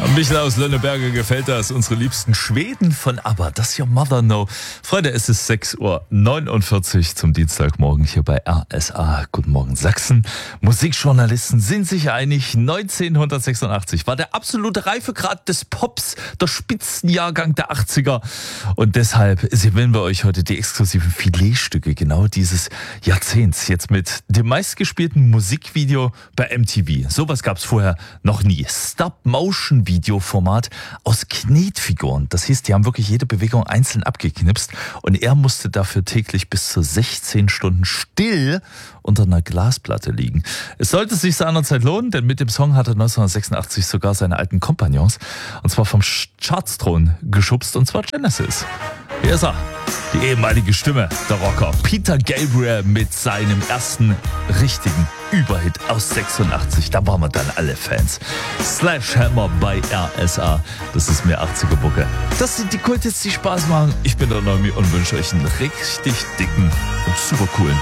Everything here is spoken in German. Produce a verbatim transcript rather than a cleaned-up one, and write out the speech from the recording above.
Michael aus Lönneberger gefällt das. Unsere liebsten Schweden von ABBA. Does your mother know? Freunde, es ist sechs Uhr neunundvierzig zum Dienstagmorgen hier bei R S A. Guten Morgen, Sachsen. Musikjournalisten sind sich einig, neunzehnhundertsechsundachtzig war der absolute Reifegrad des Pops, der Spitzenjahrgang der achtziger. Und deshalb servieren wir euch heute die exklusiven Filetstücke genau dieses Jahrzehnts. Jetzt mit dem meistgespielten Musikvideo bei M T V. Sowas gab es vorher noch nie. Stop-Motion-Video-Format aus Knetfiguren. Das hieß, die haben wirklich jede Bewegung einzeln abgeknipst und er musste dafür täglich bis zu sechzehn Stunden still unter einer Glasplatte liegen. Es sollte sich seinerzeit lohnen, denn mit dem Song hat er neunzehnhundertsechsundachtzig sogar seine alten Kompagnons, und zwar vom Chartsthron geschubst, und zwar Genesis. Hier ist er, die ehemalige Stimme der Rocker Peter Gabriel mit seinem ersten richtigen Überhit aus sechsundachtzig. Da waren wir dann alle Fans. Sledgehammer bei R S A. Das ist mehr achtziger Mucke. Das sind die Kulthits, die Spaß machen. Ich bin der Neumi und wünsche euch einen richtig dicken und super coolen